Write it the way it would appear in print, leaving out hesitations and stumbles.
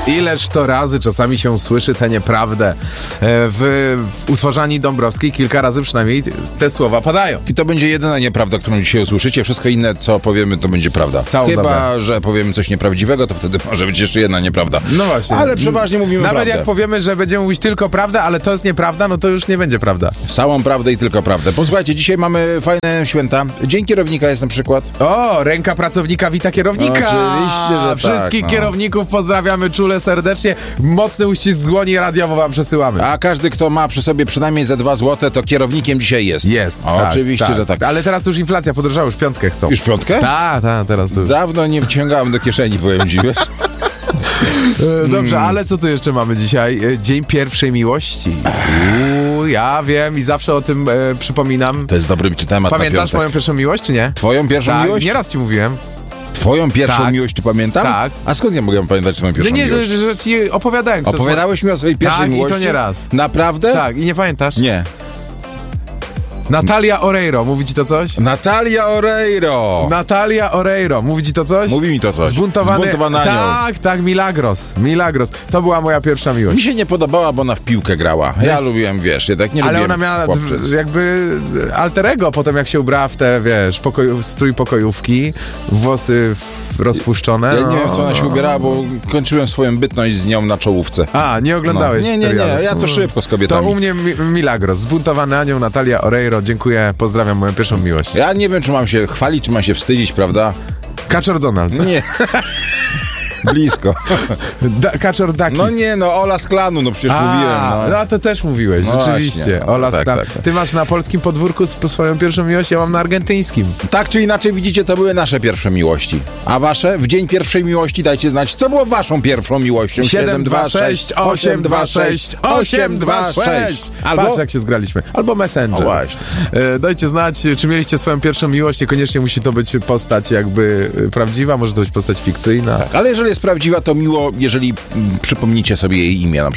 Ileż to razy czasami się słyszy tę nieprawdę. W utworze Ani Dąbrowskiej kilka razy przynajmniej te słowa padają. I to będzie jedyna nieprawda, którą dzisiaj usłyszycie. Wszystko inne, co powiemy, to będzie prawda. Chyba, że powiemy coś nieprawdziwego, to wtedy może być jeszcze jedna nieprawda. No właśnie. Ale przeważnie mówimy nawet prawdę. Jak powiemy, że będziemy mówić tylko prawdę, ale to jest nieprawda, no to już nie będzie prawda. Całą prawdę i tylko prawdę. Posłuchajcie, dzisiaj mamy fajne święta. Dzień kierownika jest na przykład. O, ręka pracownika wita kierownika. Oczywiście, że Wszystkich tak, kierowników pozdrawiamy czule, serdecznie. Mocny uścisk dłoni radiowo wam przesyłamy. A każdy, kto ma przy sobie przynajmniej ze 2 złote, to kierownikiem dzisiaj jest. Jest. Oczywiście, że tak. Ale teraz już inflacja podrożała, już 5 chcą. Już 5? Tak, teraz to już. Dawno nie wciągałem do kieszeni, powiem ci, wiesz? Dobrze, ale co tu jeszcze mamy dzisiaj? Dzień pierwszej miłości. Ja wiem i zawsze o tym przypominam. To jest dobry temat. Pamiętasz moją pierwszą miłość, czy nie? Twoją pierwszą miłość? Nieraz ci mówiłem. Twoją pierwszą miłość tu pamiętam? Tak. A skąd ja mogłem pamiętać twoją pierwszą miłość? Że ci opowiadałem. Opowiadałeś mi o swojej pierwszej miłości? Tak, i to nie raz. Naprawdę? Tak, i nie pamiętasz? Nie. Natalia Oreiro, mówi ci to coś? Natalia Oreiro, mówi ci to coś? Mówi mi to coś. Zbuntowany anioł. Tak, Milagros. To była moja pierwsza miłość. Mi się nie podobała, bo ona w piłkę grała. Ja lubiłem, wiesz, jednak nie lubiłem. Ale ona miała chłopczyc. jakby alter ego potem, jak się ubrała w te, wiesz, strój pokojówki, włosy rozpuszczone. Ja nie wiem, w co ona się ubierała, bo kończyłem swoją bytność z nią na czołówce. A, nie oglądałeś serialu. Nie, ja to szybko z kobietami. To u mnie Milagros, zbuntowany anioł, Natalia Oreiro, dziękuję, pozdrawiam moją pierwszą miłość. Ja nie wiem, czy mam się chwalić, czy mam się wstydzić, prawda? Kaczor Donald. Nie. Blisko. Kaczor Daki. No nie, Ola z klanu, przecież mówiłem. No to też mówiłeś, rzeczywiście. Właśnie, Ola z klanu. Tak. Ty masz na polskim podwórku swoją pierwszą miłość, ja mam na argentyńskim. Tak czy inaczej, widzicie, to były nasze pierwsze miłości. A wasze? W dzień pierwszej miłości dajcie znać, co było waszą pierwszą miłością. 726 826 826. Albo? Patrz, jak się zgraliśmy. Albo Messenger. O właśnie. Dajcie znać, czy mieliście swoją pierwszą miłość. Niekoniecznie musi to być postać jakby prawdziwa, może to być postać fikcyjna. Tak, ale jeżeli jest prawdziwa, to miło, jeżeli przypomnicie sobie jej imię na przykład.